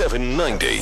790.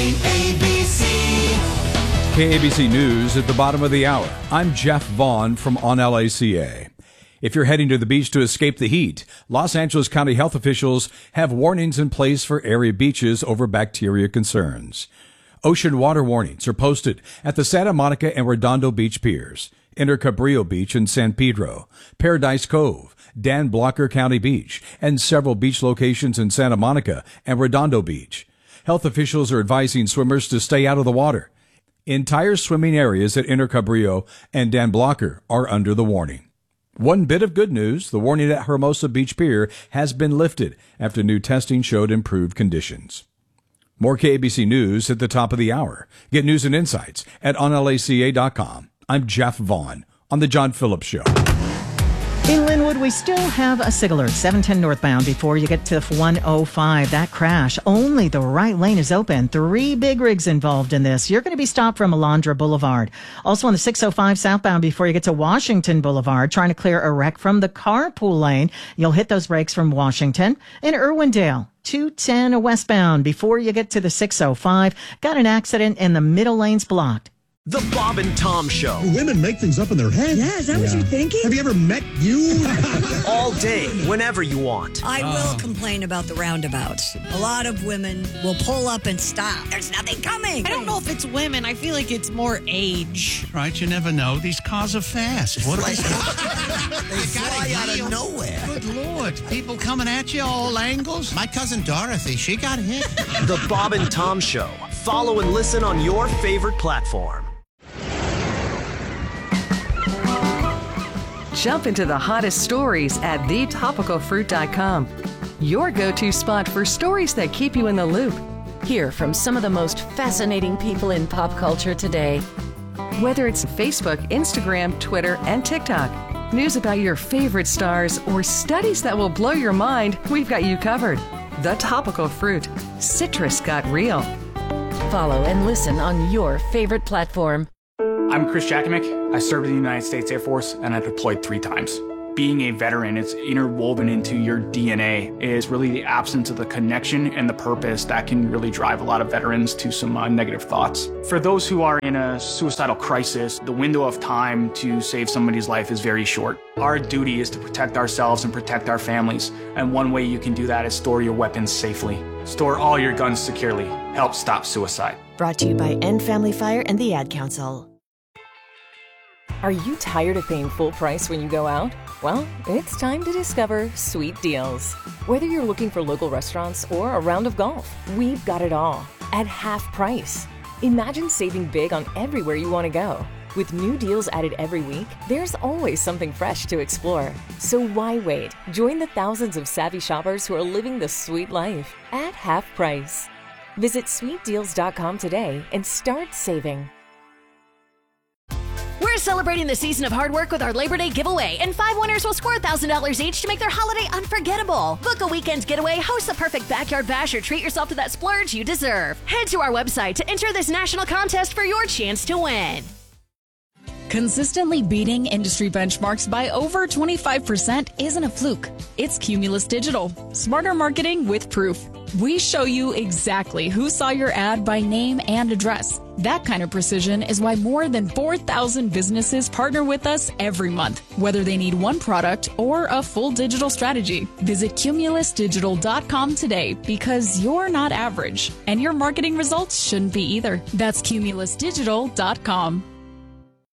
KABC News at the bottom of the hour. I'm Jeff Vaughn from On LACA. If you're heading to the beach to escape the heat, Los Angeles County health officials have warnings in place for area beaches over bacteria concerns. Ocean water warnings are posted at the Santa Monica and Redondo Beach piers, Inter Cabrillo Beach in San Pedro, Paradise Cove, Dan Blocker County Beach, and several beach locations in Santa Monica and Redondo Beach. Health officials are advising swimmers to stay out of the water. Entire swimming areas at Inter Cabrillo and Dan Blocker are under the warning. One bit of good news, the warning at Hermosa Beach Pier has been lifted after new testing showed improved conditions. More KABC News at the top of the hour. Get news and insights at onlaca.com. I'm Jeff Vaughn on The John Phillips Show. In Linwood, we still have a SIG alert, 710 northbound before you get to 105. That crash, only the right lane is open. 3 big rigs involved in this. You're going to be stopped from Alondra Boulevard. Also on the 605 southbound before you get to Washington Boulevard, trying to clear a wreck from the carpool lane. You'll hit those brakes from Washington. In Irwindale, 210 westbound before you get to the 605. Got an accident and the middle lane's blocked. The Bob and Tom Show. Women make things up in their head. Yeah, is that what you're thinking? Have you ever met you? All day, whenever you want. I will complain about the roundabouts. A lot of women will pull up and stop. There's nothing coming. I don't know if it's women. I feel like it's more age. Right, you never know. These cars are fast. What They fly out of nowhere. Good Lord. People coming at you all angles. My cousin Dorothy, she got hit. The Bob and Tom Show. Follow and listen on your favorite platform. Jump into the hottest stories at thetopicalfruit.com. Your go-to spot for stories that keep you in the loop. Hear from some of the most fascinating people in pop culture today. Whether it's Facebook, Instagram, Twitter, and TikTok, news about your favorite stars, or studies that will blow your mind, we've got you covered. The Topical Fruit. Citrus got real. Follow and listen on your favorite platform. I'm Chris Jakimick. I served in the United States Air Force and I deployed 3 times. Being a veteran, it's interwoven into your DNA. It is really the absence of the connection and the purpose that can really drive a lot of veterans to some negative thoughts. For those who are in a suicidal crisis, the window of time to save somebody's life is very short. Our duty is to protect ourselves and protect our families. And one way you can do that is store your weapons safely. Store all your guns securely. Help stop suicide. Brought to you by End Family Fire and the Ad Council. Are you tired of paying full price when you go out? Well, it's time to discover Sweet Deals. Whether you're looking for local restaurants or a round of golf, we've got it all at half price. Imagine saving big on everywhere you want to go. With new deals added every week, there's always something fresh to explore. So why wait? Join the thousands of savvy shoppers who are living the sweet life at half price. Visit sweetdeals.com today and start saving. We're celebrating the season of hard work with our Labor Day giveaway, and 5 winners will score $1,000 each to make their holiday unforgettable. Book a weekend getaway, host the perfect backyard bash, or treat yourself to that splurge you deserve. Head to our website to enter this national contest for your chance to win. Consistently beating industry benchmarks by over 25% isn't a fluke. It's Cumulus Digital. Smarter marketing with proof. We show you exactly who saw your ad by name and address. That kind of precision is why more than 4,000 businesses partner with us every month, whether they need one product or a full digital strategy. Visit cumulusdigital.com today because you're not average, and your marketing results shouldn't be either. That's cumulusdigital.com.